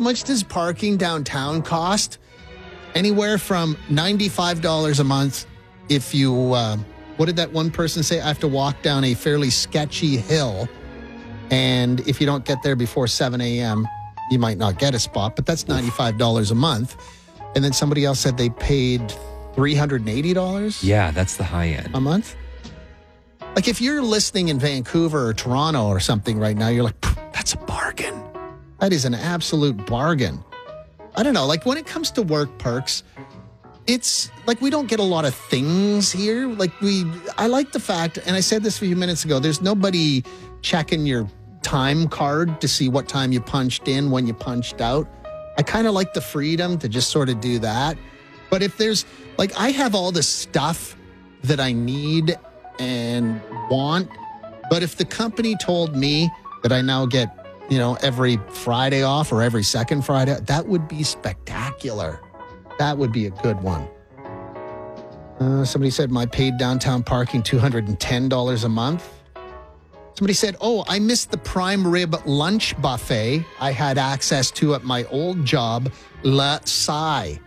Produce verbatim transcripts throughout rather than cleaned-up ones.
much does parking downtown cost? Anywhere from ninety-five dollars a month if you, uh, what did that one person say? I have to walk down a fairly sketchy hill. And if you don't get there before seven a.m., you might not get a spot, but that's ninety-five dollars a month. And then somebody else said they paid three hundred eighty dollars? Yeah, that's the high end. A month? Like if you're listening in Vancouver or Toronto or something right now, you're like, that's a bargain. That is an absolute bargain. I don't know, like when it comes to work perks, it's like we don't get a lot of things here. Like we, I like the fact, and I said this a few minutes ago, there's nobody checking your time card to see what time you punched in, when you punched out. I kind of like the freedom to just sort of do that. But if there's, like I have all the stuff that I need and want, but if the company told me that I now get, you know, every Friday off or every second Friday, that would be spectacular. That would be a good one. Uh, somebody said my paid downtown parking, two hundred ten dollars a month. Somebody said, oh, I missed the prime rib lunch buffet I had access to at my old job, La Sai.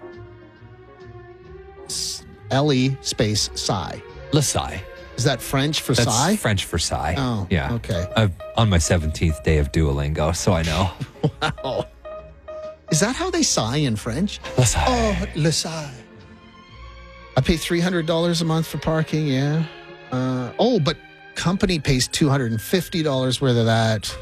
L E space Sai. La Sai. Is that French for That's Sai? French for Sai. Oh, yeah. Okay. I'm on my seventeenth day of Duolingo, so I know. Wow. Is that how they sigh in French? La Sai. Oh, Le Sai. I pay three hundred dollars a month for parking, yeah. Uh, oh, but company pays two hundred fifty dollars worth of that.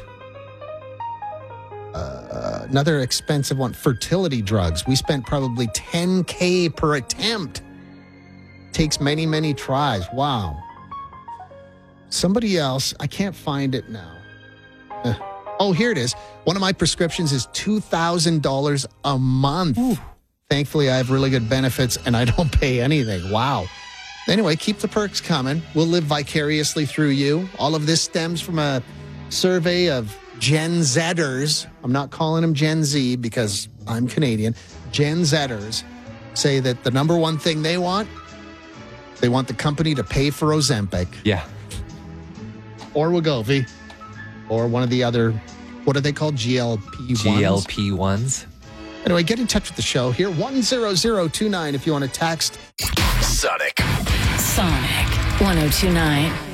Uh, another expensive one, fertility drugs. We spent probably ten K per attempt. Takes many, many tries. Wow. Somebody else, I can't find it now. Uh, oh, here it is. One of my prescriptions is two thousand dollars a month. Ooh. Thankfully, I have really good benefits and I don't pay anything. Wow. Anyway, keep the perks coming. We'll live vicariously through you. All of this stems from a survey of Gen Zers. I'm not calling them Gen Z because I'm Canadian. Gen Zers say that the number one thing they want, they want the company to pay for Ozempic. Yeah. Or Wegovy. Or one of the other, what are they called? G L P ones? G L P ones. Anyway, get in touch with the show here. one zero zero two nine if you want to text. Sonic. Sonic one oh two nine.